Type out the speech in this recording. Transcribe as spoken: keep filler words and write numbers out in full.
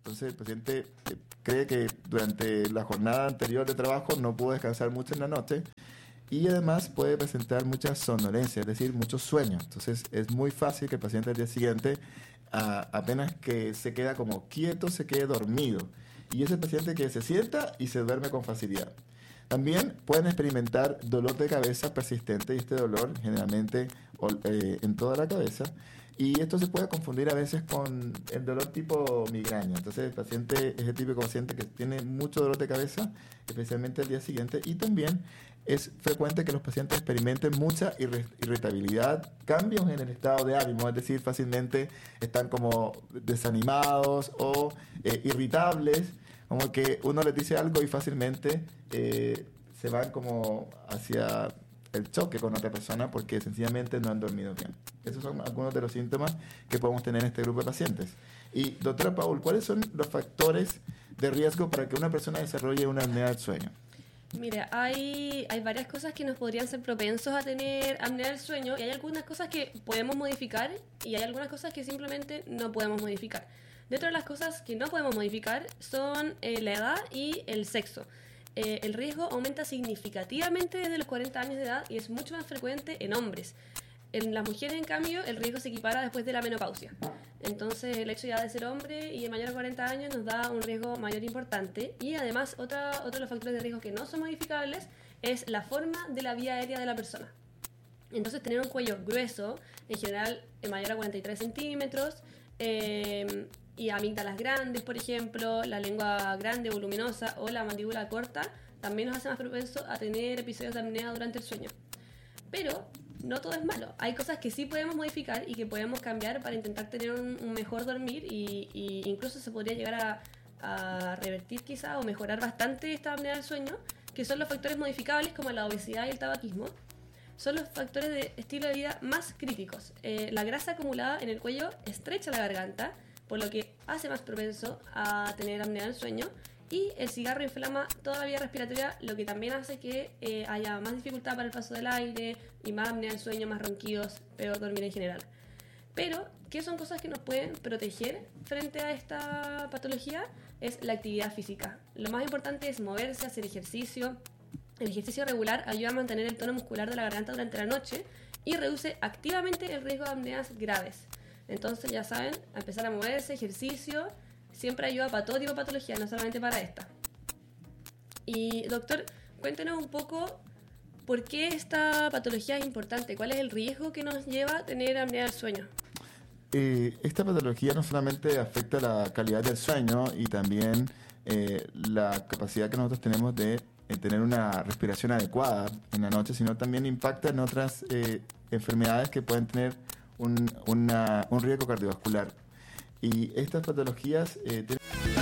Entonces el paciente eh, cree que durante la jornada anterior de trabajo no pudo descansar mucho en la noche y además puede presentar mucha somnolencia, es decir, mucho sueño. Entonces es muy fácil que el paciente al día siguiente, a, apenas que se queda como quieto, se quede dormido. Y es el paciente que se sienta y se duerme con facilidad. También pueden experimentar dolor de cabeza persistente, y este dolor generalmente eh, en toda la cabeza, y esto se puede confundir a veces con el dolor tipo migraña. Entonces el paciente es el típico paciente que tiene mucho dolor de cabeza, especialmente al día siguiente, y también es frecuente que los pacientes experimenten mucha irritabilidad, cambios en el estado de ánimo, es decir, fácilmente están como desanimados o eh, irritables, como que uno les dice algo y fácilmente eh, se van como hacia el choque con otra persona porque sencillamente no han dormido bien. Esos son algunos de los síntomas que podemos tener en este grupo de pacientes. Y doctora Paul, ¿cuáles son los factores de riesgo para que una persona desarrolle una apnea del sueño? Mira, hay, hay varias cosas que nos podrían ser propensos a tener apnea del sueño y hay algunas cosas que podemos modificar y hay algunas cosas que simplemente no podemos modificar. Dentro de las cosas que no podemos modificar son eh, la edad y el sexo. Eh, el riesgo aumenta significativamente desde los cuarenta años de edad y es mucho más frecuente en hombres. En las mujeres, en cambio, el riesgo se equipara después de la menopausia. Entonces, el hecho ya de ser hombre y de mayor a cuarenta años nos da un riesgo mayor importante. Y además, otra, otro de los factores de riesgo que no son modificables es la forma de la vía aérea de la persona. Entonces, tener un cuello grueso, en general mayor a cuarenta y tres centímetros, eh, y amígdalas grandes, por ejemplo, la lengua grande, voluminosa o la mandíbula corta, también nos hace más propensos a tener episodios de apnea durante el sueño. Pero no todo es malo. Hay cosas que sí podemos modificar y que podemos cambiar para intentar tener un, un mejor dormir y, y incluso se podría llegar a, a revertir quizá o mejorar bastante esta apnea del sueño, que son los factores modificables como la obesidad y el tabaquismo. Son los factores de estilo de vida más críticos. Eh, la grasa acumulada en el cuello estrecha la garganta, por lo que hace más propenso a tener apnea del sueño. Y el cigarro inflama toda la vía respiratoria, lo que también hace que eh, haya más dificultad para el paso del aire y más apnea del sueño, más ronquidos, peor dormir en general. Pero, ¿qué son cosas que nos pueden proteger frente a esta patología? Es la actividad física. Lo más importante es moverse, hacer ejercicio. El ejercicio regular ayuda a mantener el tono muscular de la garganta durante la noche y reduce activamente el riesgo de apneas graves. Entonces, ya saben, a empezar a moverse, ejercicio, siempre ayuda para todo tipo de patología, no solamente para esta. Y, doctor, cuéntenos un poco por qué esta patología es importante, cuál es el riesgo que nos lleva a tener apnea del sueño. Eh, esta patología no solamente afecta la calidad del sueño y también eh, la capacidad que nosotros tenemos de eh, tener una respiración adecuada en la noche, sino también impacta en otras eh, enfermedades que pueden tener un, una, un riesgo cardiovascular. Y estas patologías eh, tienen